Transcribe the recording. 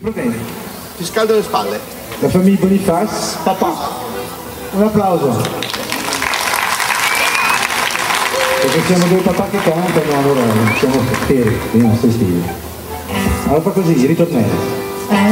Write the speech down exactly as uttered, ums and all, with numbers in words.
Problemi. Ti scaldo le spalle. La famiglia Boniface, papà. Un applauso. Perché siamo due papà che cantano, allora siamo fieri, i nostri stili. Allora fa così, ritornello.